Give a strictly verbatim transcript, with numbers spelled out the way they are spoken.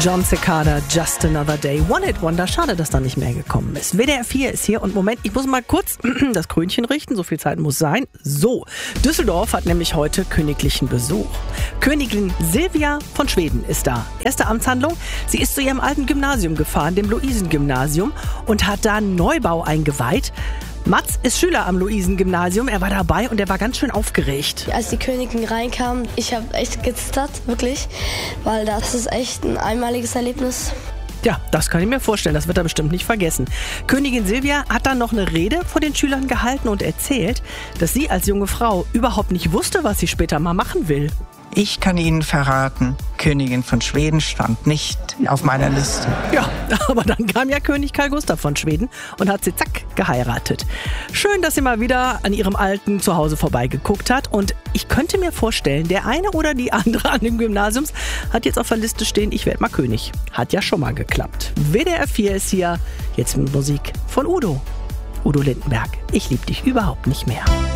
John Cicada, Just Another Day. One Hit Wonder, schade, dass da nicht mehr gekommen ist. W D R vier ist hier und Moment, ich muss mal kurz das Krönchen richten, so viel Zeit muss sein. So, Düsseldorf hat nämlich heute königlichen Besuch. Königin Silvia von Schweden ist da. Erste Amtshandlung, sie ist zu ihrem alten Gymnasium gefahren, dem Luisengymnasium, und hat da einen Neubau eingeweiht. Mats ist Schüler am Luisengymnasium, er war dabei und er war ganz schön aufgeregt. Als die Königin reinkam, ich habe echt gezittert, wirklich, weil das ist echt ein einmaliges Erlebnis. Ja, das kann ich mir vorstellen, das wird er bestimmt nicht vergessen. Königin Silvia hat dann noch eine Rede vor den Schülern gehalten und erzählt, dass sie als junge Frau überhaupt nicht wusste, was sie später mal machen will. Ich kann Ihnen verraten, Königin von Schweden stand nicht auf meiner Liste. Ja, aber dann kam ja König Karl Gustav von Schweden und hat sie zack geheiratet. Schön, dass sie mal wieder an ihrem alten Zuhause vorbeigeguckt hat. Und ich könnte mir vorstellen, der eine oder die andere an dem Gymnasiums hat jetzt auf der Liste stehen, ich werde mal König. Hat ja schon mal geklappt. W D R vier ist hier, jetzt mit Musik von Udo. Udo Lindenberg, ich lieb dich überhaupt nicht mehr.